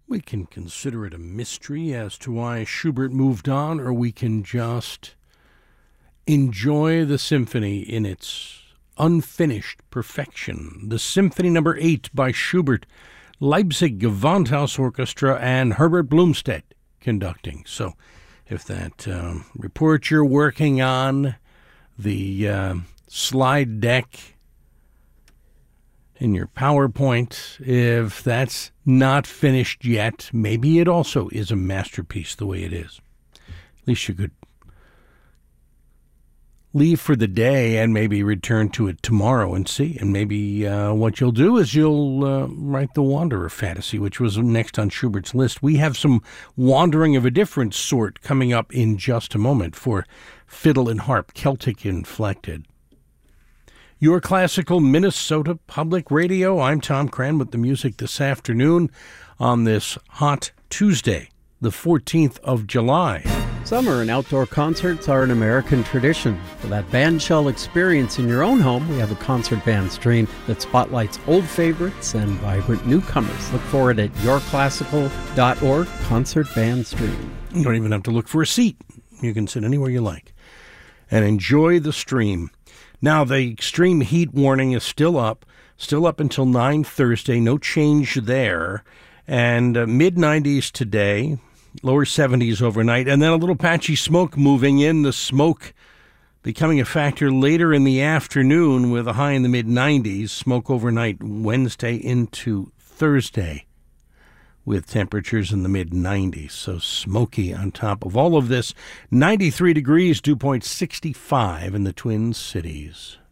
We can consider it a mystery as to why Schubert moved on, or we can just enjoy the symphony in its unfinished perfection. The Symphony No. 8 by Schubert, Leipzig Gewandhaus Orchestra, and Herbert Blumstedt conducting. So if that report you're working on, the slide deck in your PowerPoint, if that's not finished yet, maybe it also is a masterpiece the way it is. At least you could leave for the day and maybe return to it tomorrow and see. And maybe what you'll do is you'll write the Wanderer Fantasy, which was next on Schubert's list. We have some wandering of a different sort coming up in just a moment for fiddle and harp, Celtic inflected. Your Classical Minnesota Public Radio. I'm Tom Cran with the music this afternoon on this hot Tuesday, the 14th of July. Summer and outdoor concerts are an American tradition. For that bandshell experience in your own home, we have a concert band stream that spotlights old favorites and vibrant newcomers. Look for it at yourclassical.org, concert band stream. You don't even have to look for a seat. You can sit anywhere you like and enjoy the stream. Now, the extreme heat warning is still up until 9 Thursday. No change there. And mid-90s today, lower 70s overnight, and then a little patchy smoke moving in. The smoke becoming a factor later in the afternoon with a high in the mid-90s. Smoke overnight Wednesday into Thursday with temperatures in the mid-90s. So smoky on top of all of this. 93 degrees, dew point 65 in the Twin Cities.